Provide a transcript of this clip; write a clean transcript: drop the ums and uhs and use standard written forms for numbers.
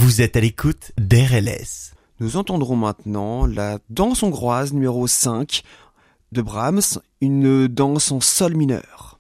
Vous êtes à l'écoute d'RLS. Nous entendrons maintenant la danse hongroise numéro 5 de Brahms, une danse en sol mineur.